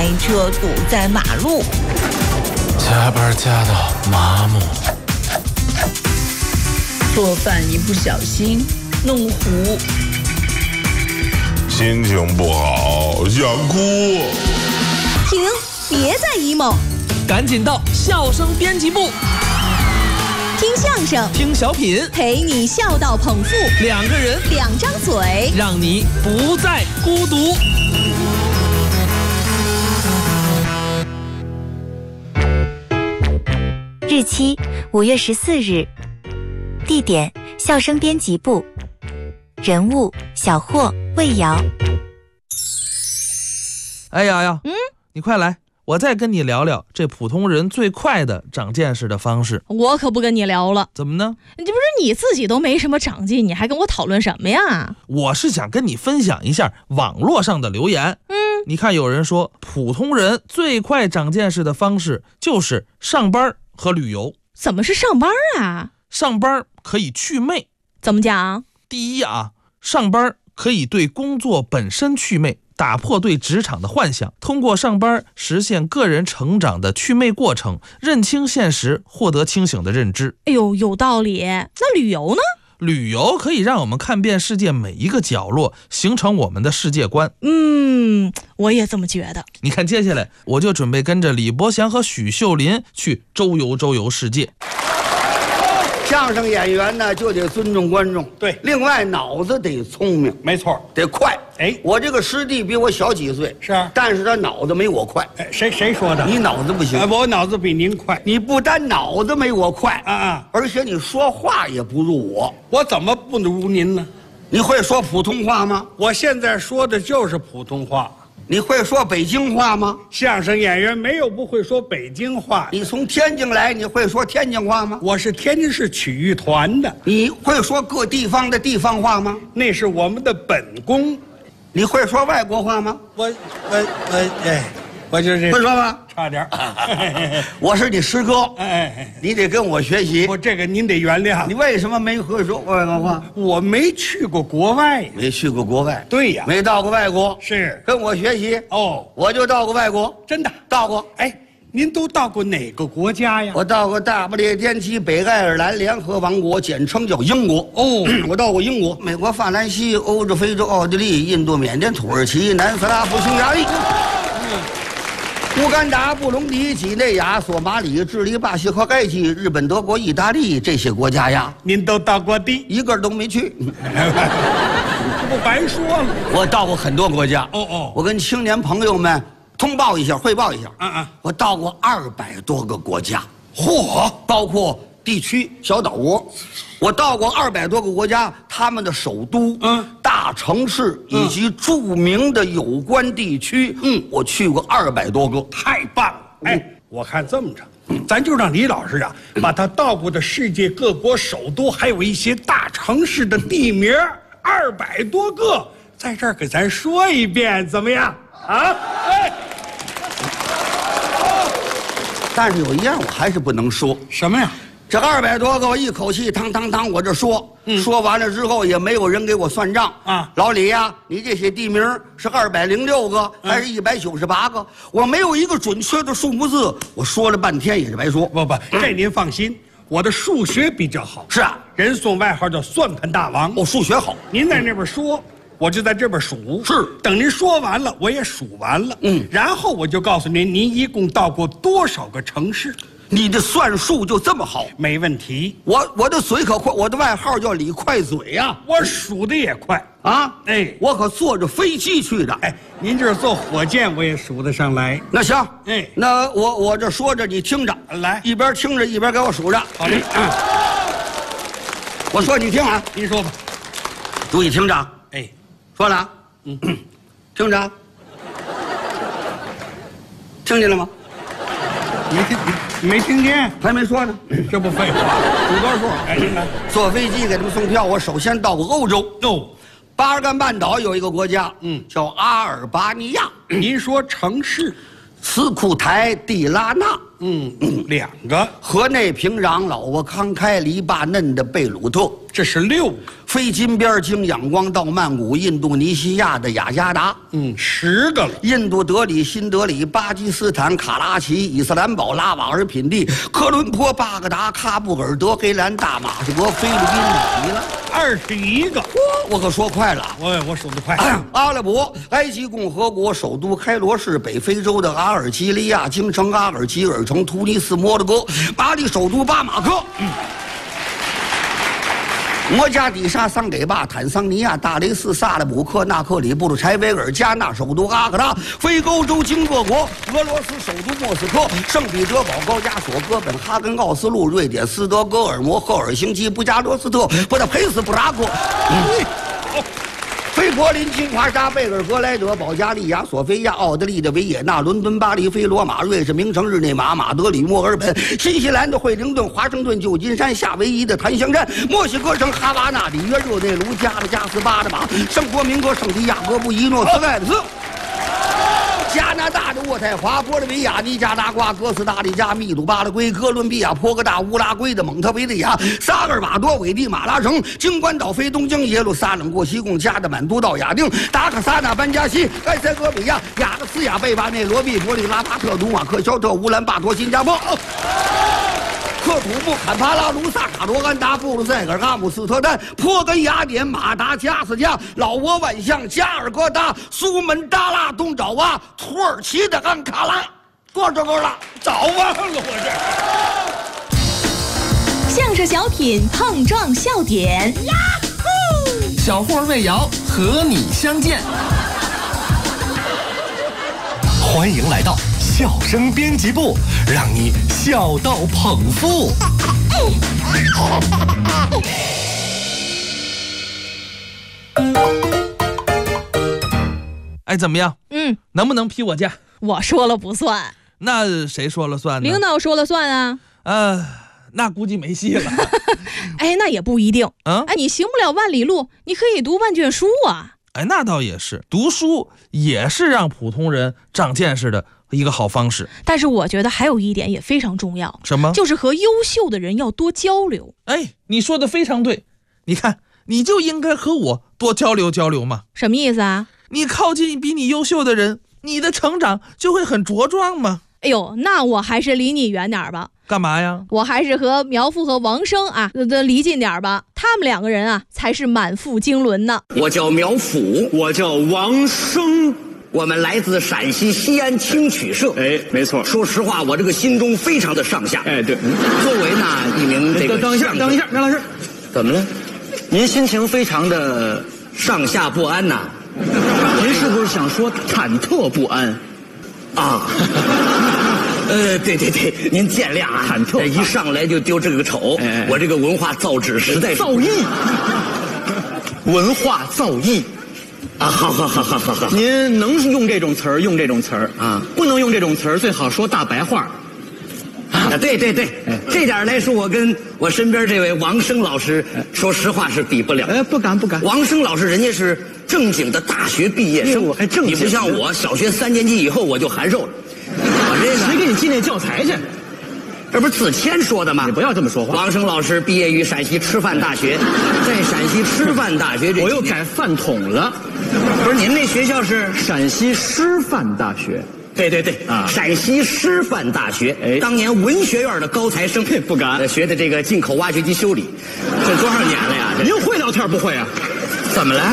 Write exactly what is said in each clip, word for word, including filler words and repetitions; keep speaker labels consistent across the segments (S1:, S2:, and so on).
S1: 开车堵在马路，
S2: 加班加到麻木，
S1: 做饭一不小心弄糊，
S3: 心情不好想哭。
S4: 停，别再 emo，
S5: 赶紧到笑声编辑部，
S4: 听相声，
S5: 听小品，
S4: 陪你笑到捧腹，
S5: 两个人，
S4: 两张嘴，
S5: 让你不再孤独。
S6: 日期五月十四日，地点笑声编辑部，人物小霍、魏瑶。
S5: 哎呀呀，
S4: 嗯，
S5: 你快来，我再跟你聊聊这普通人最快的长见识的方式。
S4: 我可不跟你聊了。
S5: 怎么呢？
S4: 这不是你自己都没什么长进，你还跟我讨论什么呀？
S5: 我是想跟你分享一下网络上的留言。
S4: 嗯，
S5: 你看有人说，普通人最快长见识的方式就是上班和旅游。
S4: 怎么是上班啊？
S5: 上班可以祛魅。
S4: 怎么讲？
S5: 第一啊，上班可以对工作本身祛魅，打破对职场的幻想，通过上班实现个人成长的祛魅过程，认清现实，获得清醒的认知。
S4: 哎呦，有道理。那旅游呢？
S5: 旅游可以让我们看遍世界每一个角落，形成我们的世界观。
S4: 嗯，我也这么觉得。
S5: 你看，接下来我就准备跟着李伯祥和许秀林去周游周游世界。
S7: 相声演员呢，就得尊重观众。
S8: 对，
S7: 另外脑子得聪明，
S8: 没错，
S7: 得快。
S8: 哎，
S7: 我这个师弟比我小几岁，
S8: 是啊，
S7: 但是他脑子没我快。
S8: 哎，谁谁说的？
S7: 你脑子不行。
S8: 哎，我脑子比您快。
S7: 你不单脑子没我快
S8: 啊啊，
S7: 而且你说话也不如我。
S8: 我怎么不如您呢？
S7: 你会说普通话吗？
S8: 我现在说的就是普通话。
S7: 你会说北京话吗？
S8: 相声演员没有不会说北京话。
S7: 你从天津来，你会说天津话吗？
S8: 我是天津市曲艺团的。
S7: 你会说各地方的地方话吗？
S8: 那是我们的本功。
S7: 你会说外国话吗？
S8: 我我我哎，我就是
S7: 会说吗？
S8: 差点。
S7: 我是你师哥，
S8: 哎，
S7: 你得跟我学习。
S8: 我这个您得原谅。
S7: 你为什么没会说外国话？
S8: 我没去过国外，
S7: 没去过国外。
S8: 对呀，
S7: 没到过外国。
S8: 是
S7: 跟我学习
S8: 哦，
S7: 我就到过外国，
S8: 真的
S7: 到过。
S8: 哎，您都到过哪个国家呀？
S7: 我到过大不列颠及北爱尔兰联合王国，简称叫英国。
S8: 哦，
S7: 我到过英国、美国、法兰西、欧洲、非洲、奥地利、印度、缅甸、土耳其、南斯拉夫、匈牙利、乌干达、布隆迪、几内亚、索马里、智利、巴西和埃及、日本、德国、意大利这些国家呀，
S8: 您都到过地，
S7: 一个都没去。
S8: 这不白说了？
S7: 我到过很多国家。
S8: 哦哦，
S7: 我跟青年朋友们通报一下，汇报一下。
S8: 嗯嗯，
S7: 我到过二百多个国家，
S8: 嚯，
S7: 包括地区小岛国。我到过二百多个国家，他们的首都、
S8: 嗯，
S7: 大城市以及著名的有关地区，嗯，我去过二百多个，
S8: 太棒了！哎，我看这么着，咱就让李老师啊，把他到过的世界各国首都，还有一些大城市的地名，二百多个，在这儿给咱说一遍，怎么样？啊？哎，
S7: 但是有一样我还是不能说。
S8: 什么呀？
S7: 这二百多个，我一口气汤汤汤我这说，嗯、说完了之后也没有人给我算账
S8: 啊。
S7: 老李呀、啊，你这些地名是二百零六个、嗯、还是一百九十八个？我没有一个准确的数目字，我说了半天也是白说。
S8: 不不，这您放心，我的数学比较好。
S7: 是啊，
S8: 人送外号叫算盘大王。
S7: 我、哦、数学好，
S8: 您在那边说，我就在这边数。
S7: 是，
S8: 等您说完了，我也数完了。嗯，然后我就告诉您，您一共到过多少个城市。
S7: 你的算术就这么好？
S8: 没问题。
S7: 我我的嘴可快，我的外号叫李快嘴呀、啊。
S8: 我数的也快
S7: 啊！
S8: 哎，
S7: 我可坐着飞机去的。
S8: 哎，您这坐火箭我也数得上来。
S7: 那行，
S8: 哎，
S7: 那我我这说着你听着，
S8: 来，
S7: 一边听着一边给我数着。
S8: 好嘞，啊，
S7: 我说你听啊，
S8: 您说吧，
S7: 注意听着。
S8: 哎，
S7: 说了啊，嗯，听着，听见了吗？
S8: 没听，没听见？
S7: 还没说呢，
S8: 这不废话？数多数？哎，您来，
S7: 坐飞机给他们送票。我首先到过欧洲，
S8: 哦，
S7: 巴尔干半岛有一个国家，嗯，叫阿尔巴尼亚。
S8: 您说城市？
S7: 斯库台蒂拉纳。
S8: 嗯，两个。
S7: 河内平壤老挝康开黎巴嫩的贝鲁特，
S8: 这是六个。
S7: 飞金边经仰光到曼谷，印度尼西亚的雅加达，
S8: 嗯，十个了。
S7: 印度德里、新德里、巴基斯坦卡拉奇、伊斯兰堡、拉瓦尔品地、科伦坡、巴格达、喀布尔、德黑兰、大马士革、菲律宾，你了
S8: 二十一个。
S7: 我可说快了，
S8: 我我数得快。
S7: 阿拉伯、埃及共和国首都开罗市，北非洲的阿尔及利亚京城阿尔及尔城，突尼斯摩洛哥，巴黎首都巴马克。嗯摩加迪沙、桑给坝、坦桑尼亚、大雷斯、萨勒姆克、纳克里、布鲁柴维尔、加纳首都阿克拉、非欧洲经各国、俄罗斯首都莫斯科、圣彼得堡、高加索、哥本哈根、奥斯陆、瑞典斯德哥尔摩、赫尔辛基、布加勒斯特、布达佩斯、布拉格。嗯非柏林、金华沙、贝尔格莱德、保加利亚、索菲亚、奥地利的维也纳、伦敦、巴黎、非罗马、瑞士名城日内瓦、马德里、墨尔本、新西兰的惠灵顿、华盛顿、旧金山、夏威夷的檀香山、墨西哥城哈瓦那、里约热内卢、加的加斯、巴的马、圣多明戈、圣地亚哥布、伊诺斯盖斯。加拿大的渥太华、玻利维亚、尼加拉瓜、哥斯达黎加、秘鲁、巴拉圭、哥伦比亚、波哥大、乌拉圭的蒙特维利亚、萨尔瓦多、危地马拉城、京关岛、非东京、耶路撒冷、过西贡、加的满都到亚丁、达克萨纳、班加西、埃塞俄比亚、亚的斯亚、贝巴内罗毕、伯里拉巴特、努瓦克肖特、乌兰巴托、新加坡。克土木、坎帕拉、卢萨卡、罗安达、布鲁塞尔、阿姆斯特丹、坡根雅典、马达加斯加、老挝万象、加尔各答、苏门答腊、东爪哇、土耳其的安卡拉，多少个了？
S8: 早忘了我
S4: 这。相声小品碰撞笑点，呀
S2: 呼！小霍魏瑶和你相见。欢迎来到笑声编辑部，让你笑到捧腹。
S5: 哎，怎么样？
S4: 嗯，
S5: 能不能批我假？
S4: 我说了不算，
S5: 那谁说了算呢？
S4: 领导说了算啊。
S5: 呃，那估计没戏了。
S4: 哎，那也不一定。
S5: 嗯，
S4: 哎，你行不了万里路，你可以读万卷书啊。
S5: 哎，那倒也是，读书也是让普通人长见识的一个好方式。
S4: 但是我觉得还有一点也非常重要，
S5: 什么？
S4: 就是和优秀的人要多交流。
S5: 哎，你说的非常对。你看，你就应该和我多交流交流嘛。
S4: 什么意思啊？
S5: 你靠近比你优秀的人，你的成长就会很茁壮嘛。
S4: 哎呦，那我还是离你远点吧。
S5: 干嘛呀？
S4: 我还是和苗阜和王声啊，呃，离近点吧。他们两个人啊，才是满腹经纶呢。
S9: 我叫苗阜，
S10: 我叫王声，
S9: 我们来自陕西西安青曲社。
S10: 哎，没错。
S9: 说实话，我这个心中非常的上下。
S10: 哎，对。
S9: 作为呢一名这个
S10: 等一下，等一下，苗老师，
S9: 怎么了？您心情非常的上下不安呐？
S10: 您是不是想说忐忑不安？
S9: 啊。呃，对对对，您见谅啊，
S10: 忐忑，
S9: 一上来就丢这个丑，
S10: 哎、
S9: 我这个文化造纸实在
S10: 造诣，文化造诣
S9: 啊，好好好好好好，
S10: 您能用这种词儿，用这种词儿啊，不能用这种词儿，最好说大白话。
S9: 啊，对对对，哎、这点来说，我跟我身边这位王声老师，哎、说实话是比不了。
S10: 哎，不敢不敢。
S9: 王声老师人家是正经的大学毕业生，
S10: 我还正经，
S9: 你不像我，小学三年级以后我就函授了。
S10: 我这谁给你寄那教材去？
S9: 这不是子谦说的吗？
S10: 你不要这么说话。
S9: 王声老师毕业于陕西师范大学，在陕西师范大学这
S10: 我又改饭桶了。
S9: 不是您那学校是
S10: 陕西师范大学？
S9: 对对对啊，陕西师范大学。哎，当年文学院的高材生，
S10: 不敢
S9: 学的这个进口挖掘机修理，这多少年了呀？
S10: 您会聊天不会啊？
S9: 怎么了？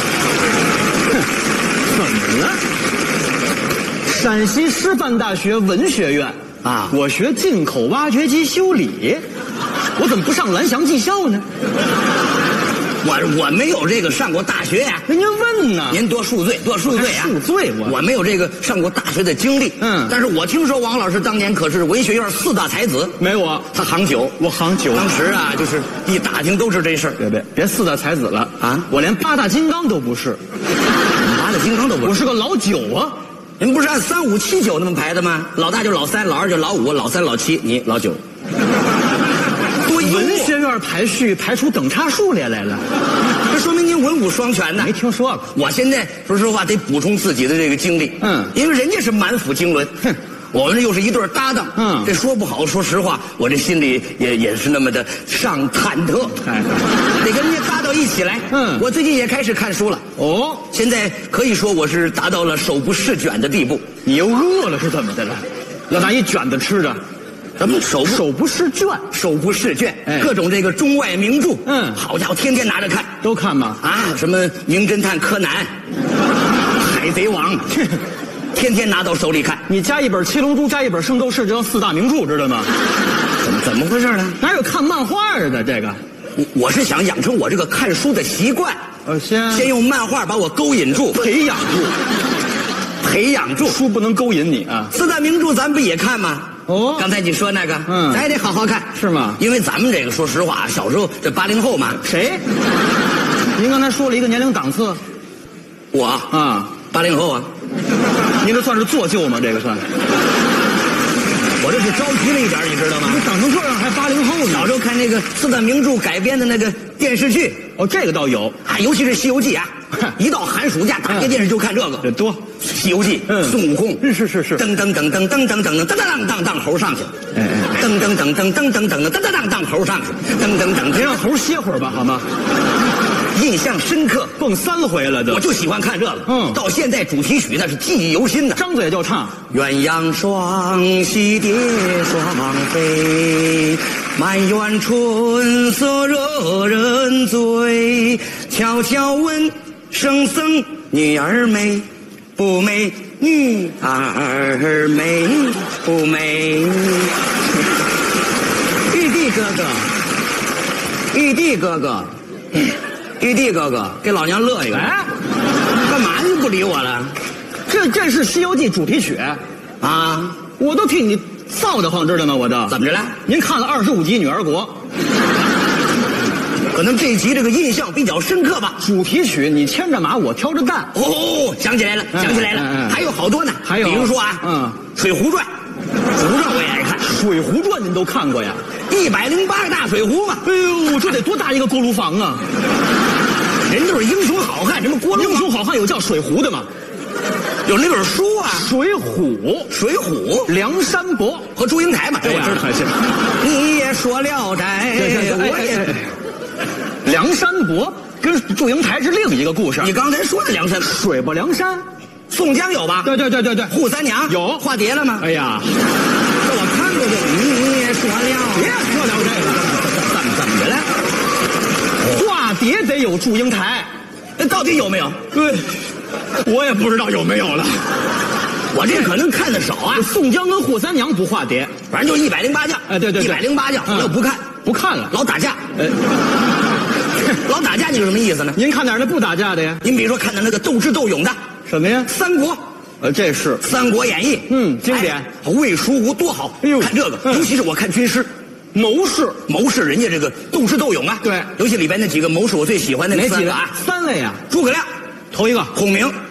S10: 怎么了？陕西师范大学文学院
S9: 啊，
S10: 我学进口挖掘机修理，我怎么不上蓝翔技校呢？
S9: 我我没有这个上过大学呀、啊。
S10: 那您问呢？
S9: 您多恕罪，多恕罪啊！
S10: 恕罪我
S9: 我没有这个上过大学的经历。
S10: 嗯，
S9: 但是我听说王老师当年可是文学院四大才子。
S10: 没我，
S9: 他行酒，
S10: 我行酒。
S9: 当时啊，就是一打听都是这事儿。
S10: 别别别四大才子了
S9: 啊！
S10: 我连八大金刚都不是，
S9: 八大金刚都不是，
S10: 我是个老九啊。
S9: 您不是按三五七九那么排的吗？老大就老三，老二就老五，老三老七，你老九。多
S10: 文学院排序排出等差数来来了，
S9: 这说明您文武双全呢。
S10: 没听说过。
S9: 我现在说实话得补充自己的这个经历，
S10: 嗯，
S9: 因为人家是满腹经纶，哼， 我们这又是一对搭档，
S10: 嗯，
S9: 这说不好，说实话，我这心里也也是那么的上忐忑，
S10: 哎，
S9: 得跟人家搭到一起来。
S10: 嗯，
S9: 我最近也开始看书了。
S10: 哦，
S9: 现在可以说我是达到了手不释卷的地步。
S10: 你又饿了是怎么的了？要拿一卷子吃着？
S9: 咱们手不
S10: 手不释卷，
S9: 手不释卷，
S10: 哎，
S9: 各种这个中外名著，
S10: 嗯，
S9: 好家伙，天天拿着看，
S10: 都看吗？
S9: 啊，什么名侦探柯南、海贼王，天天拿到手里看。
S10: 你加一本《七龙珠》，加一本《圣斗士》，这叫四大名著，知道吗？
S9: 怎么怎么回事呢？
S10: 哪有看漫画的这个？
S9: 我我是想养成我这个看书的习惯，
S10: 呃，先
S9: 先用漫画把我勾引住，
S10: 培养住，
S9: 培养住。
S10: 书不能勾引你啊！
S9: 四大名著咱不也看吗？
S10: 哦，
S9: 刚才你说那个，
S10: 嗯，
S9: 咱也得好好看，
S10: 是吗？
S9: 因为咱们这个，说实话，小时候这八零后嘛，
S10: 谁？您刚才说了一个年龄档次，
S9: 我
S10: 啊，
S9: 八零后啊，
S10: 您这算是做旧吗？这个算？
S9: 我这是着急了一点，你知道吗？
S10: 你长成这样还八零后呢？
S9: 小时候看那个四大名著改编的那个电视剧，
S10: 哦，这个倒有，
S9: 啊，尤其是《西游记》啊，一到寒暑假打开电视就看这个，
S10: 这多。
S9: 《西游记》，
S10: 嗯，
S9: 孙悟空，
S10: 是是是是，
S9: 噔噔噔噔噔噔噔噔噔噔噔噔猴上去，
S10: 哎哎，
S9: 噔噔噔噔噔噔噔噔噔噔噔猴上去，噔噔噔，
S10: 您让猴歇会儿吧，好吗？
S9: 印象深刻，
S10: 蹦三回了都。
S9: 我就喜欢看这个，
S10: 嗯，
S9: 到现在主题曲那是记忆犹新的，
S10: 张嘴就唱。
S9: 鸳鸯双栖蝶双飞，满园春色惹人醉。悄悄问圣僧女儿美不美？女儿美不美？玉帝哥哥，玉帝哥哥，玉帝哥哥，给老娘乐一个！
S10: 哎，
S9: 干嘛你不理我了？
S10: 这这是《西游记》主题曲
S9: 啊！
S10: 我都替你臊得慌，知道吗？我都
S9: 怎么着了？
S10: 您看了二十五集《女儿国》，
S9: 可能这一集这个印象比较深刻吧。
S10: 主题曲你牵着马，我挑着担。
S9: 哦，想起来了，想起来了，
S10: 嗯嗯嗯、
S9: 还有好多呢。
S10: 还有，
S9: 比如说啊，
S10: 嗯，
S9: 《水浒传》，《水浒传》我也爱看，《
S10: 水浒传》您都看过呀？
S9: 一百零八个大水壶嘛。
S10: 哎呦，这得多大一个锅炉房啊！
S9: 人都是英雄好汉，什么锅炉
S10: 英雄好汉有叫水壶的吗？
S9: 有那本书啊，
S10: 《水浒》《
S9: 水浒》
S10: 梁山伯
S9: 和祝英台嘛，这我知道。你也说聊斋，我也。
S10: 梁山伯跟祝英台是另一个故事。
S9: 你刚才说的梁山，
S10: 水泊梁山，
S9: 宋江有吧？
S10: 对对对对对。
S9: 扈三娘
S10: 有
S9: 化蝶了吗？
S10: 哎呀，
S9: 这我看过这个。你也说聊，
S10: 别说聊这个，
S9: 怎么怎么的了？
S10: 化蝶得有祝英台，
S9: 那到底有没有？
S10: 对，我也不知道有没有了。
S9: 我这可能看的少啊。
S10: 宋江跟扈三娘不化蝶，
S9: 反正就一百零八将。
S10: 哎，对对对，
S9: 一百零八将，我不看，
S10: 不看了，
S9: 老打架。
S10: 呃，
S9: 老打架，你是什么意思呢？
S10: 您看哪儿的不打架的呀？
S9: 您比如说看的那个斗智斗勇的，
S10: 什么呀？
S9: 三国。
S10: 呃，这是
S9: 《三国演义》，
S10: 嗯，经典。
S9: 哎、魏蜀吴多好，
S10: 哎呦，
S9: 看这个，
S10: 嗯、
S9: 尤其是我看军师。
S10: 谋士，
S9: 谋士，人家这个斗智斗勇啊，
S10: 对，
S9: 尤其里边那几个谋士，我最喜欢的
S10: 哪几个
S9: 啊？
S10: 三位啊，
S9: 诸葛亮，
S10: 头一个，
S9: 孔明，